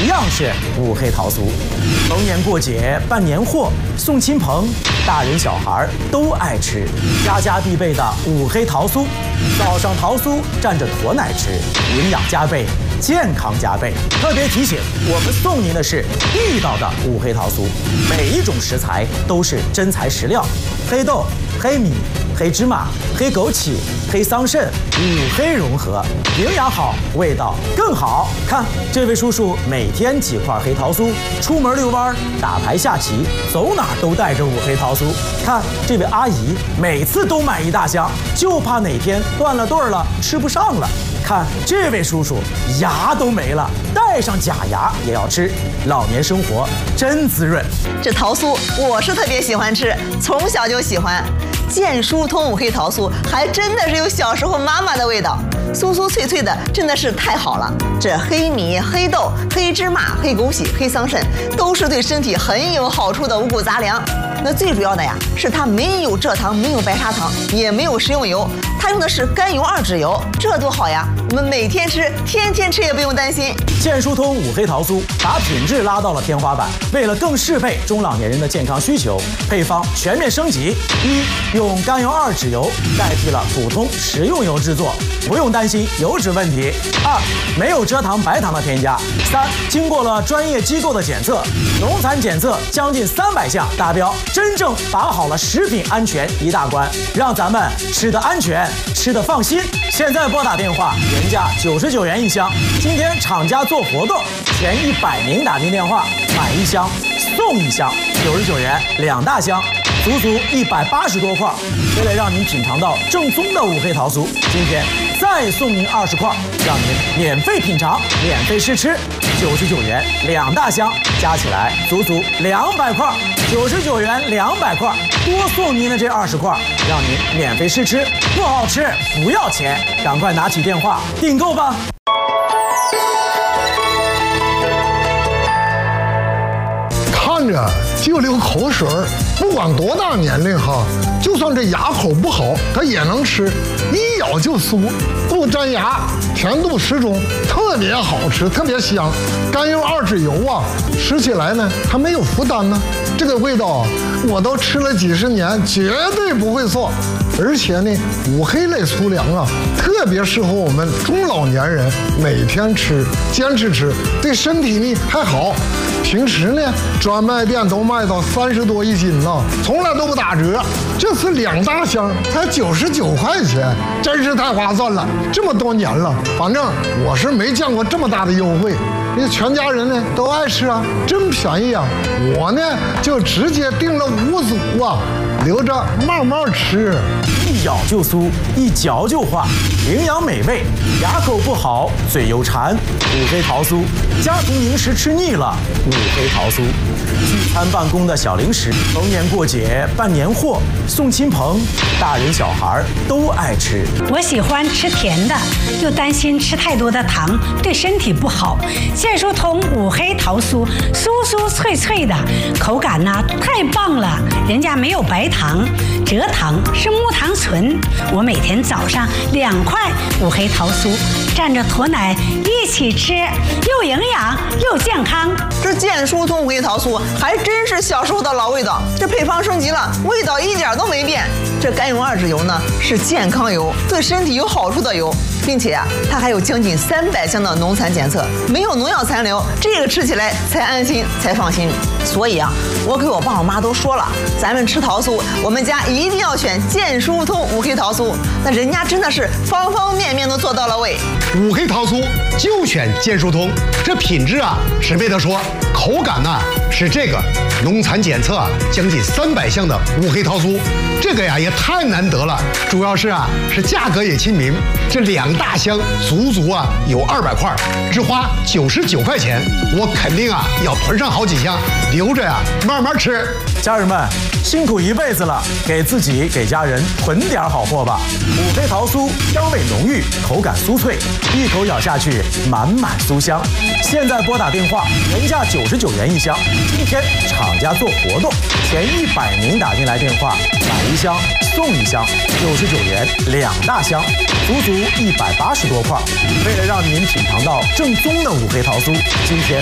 样是五黑桃酥。逢年过节办年货，送亲朋，大人小孩都爱吃，家家必备的五黑桃酥。早上桃酥蘸着驼奶吃，营养加倍，健康加倍。特别提醒，我们送您的是地道的五黑桃酥，每一种食材都是真材实料，黑豆、黑米、黑芝麻、黑枸杞、黑桑葚，五黑融合，营养好，味道更好。看这位叔叔每天几块黑桃酥，出门遛弯、打牌下棋，走哪都带着五黑桃酥。看这位阿姨每次都买一大箱，就怕哪天断了顿了吃不上了。看这位叔叔牙都没了，带上假牙也要吃，老年生活真滋润。 这桃酥我是特别喜欢吃，从小就喜欢。健疏通五黑桃酥还真的是有小时候妈妈的味道，酥酥脆脆的，真的是太好了。这黑米、黑豆、黑芝麻、黑枸杞、黑桑葚都是对身体很有好处的五谷杂粮。那最主要的呀，是它没有蔗糖，没有白砂糖，也没有食用油，它用的是甘油二酯油，这多好呀！我们每天吃，天天吃也不用担心。 健疏通五黑桃酥把品质拉到了天花板，为了更适配中老年人的健康需求，配方全面升级：一、用甘油二酯油代替了普通食用油制作，不用担心油脂问题；二、没有蔗糖、白糖的添加；三、经过了专业机构的检测，农残检测将近300项达标，真正把好了食品安全一大关，让咱们吃得安全，吃得放心。现在拨打电话，原价99元一箱，今天厂家做活动，前100名打进电话买一箱送一箱，99元2大箱，足足180多块。为了让您品尝到正宗的五黑桃酥，今天再送您20块，让您免费品尝，免费试吃，99元2大箱，加起来足足200块，99元200块，多送您的这20块，让您免费试吃，不好吃不要钱，赶快拿起电话订购吧。 看着就流口水，不管多大年龄哈，就算这牙口不好，他也能吃，一咬就酥，不粘牙，甜度适中，特别好吃，特别香。甘油二酯油啊，吃起来呢它没有负担呢，这个味道啊，我都吃了几十年，绝对不会错。而且呢，五黑类粗粮啊，特别适合我们中老年人每天吃，坚持吃，对身体呢还好。平时呢，专卖店都卖到30多一斤呢，从来都不打折。这次2大箱才99块钱，真是太划算了。这么多年了，反正我是没见过这么大的优惠。因为全家人呢都爱吃啊，真便宜啊！我呢就直接订了5组啊，留着慢慢吃。 一咬就酥，一嚼就化，营养美味，牙口不好嘴又馋。五黑桃酥，家庭零食吃腻了，五黑桃酥。聚餐办公的小零食，逢年过节办年货，送亲朋，大人小孩都爱吃。 我喜欢吃甜的，又担心吃太多的糖对身体不好。健疏通五黑桃酥，酥酥脆脆的，口感呢太棒了。人家没有白糖，蔗糖是木糖醇。我每天早上2块五黑桃酥，蘸着驼奶一起吃，又营养又健康。 这健疏通五黑桃酥还真是小时候的老味道，这配方升级了，味道一点都没变。这甘油二酯油呢是健康油，对身体有好处的油，并且它还有将近300项的农残检测，没有农药残留，这个吃起来才安心才放心。所以啊，我给我爸我妈都说了，咱们吃桃酥，我们家一定要选健疏通五黑桃酥。那人家真的是方方面面都做到了位。 五黑桃酥就选健疏通，这品质啊是没得说，口感呢是这个农残检测将近300项的五黑桃酥，这个呀也太难得了。主要是价格也亲民，这2大箱足足有200块，只花99块钱，我肯定要囤上好几箱，留着慢慢吃。 家人们辛苦一辈子了，给自己给家人囤点好货吧。五黑桃酥香味浓郁，口感酥脆，一口咬下去满满酥香。现在拨打电话，原价99元一箱，今天厂家做活动，前100名打进来电话买一箱送一箱，99元2大箱，足足180多块。为了让您品尝到正宗的五黑桃酥，今天